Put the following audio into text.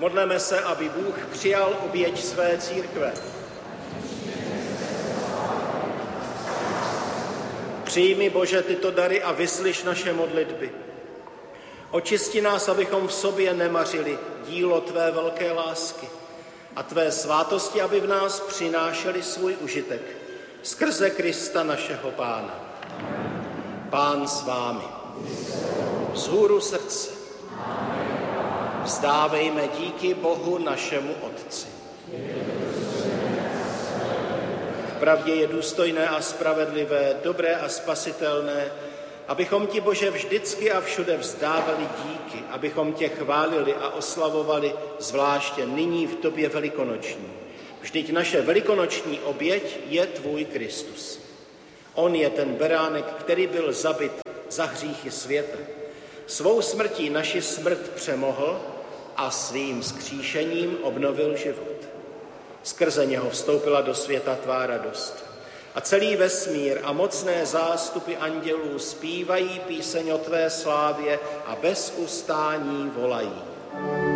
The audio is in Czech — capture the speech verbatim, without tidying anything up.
Modleme se, aby Bůh přijal oběť své církve. Přijmi, Bože, tyto dary a vyslyš naše modlitby. Očisti nás, abychom v sobě nemařili dílo tvé velké lásky a tvé svátosti, aby v nás přinášeli svůj užitek. Skrze Krista našeho Pána. Pán s vámi. Vzhůru srdce. Vzdávejme díky Bohu našemu Otci. Vpravdě je důstojné a spravedlivé, dobré a spasitelné, abychom ti, Bože, vždycky a všude vzdávali díky, abychom tě chválili a oslavovali, zvláště nyní v době velikonoční. Vždyť naše velikonoční oběť je tvůj Kristus. On je ten beránek, který byl zabit za hříchy světa. Svou smrtí naši smrt přemohl a svým vzkříšením obnovil život. Skrze něho vstoupila do světa tvá radost. A celý vesmír a mocné zástupy andělů zpívají píseň o tvé slávě a bez ustání volají.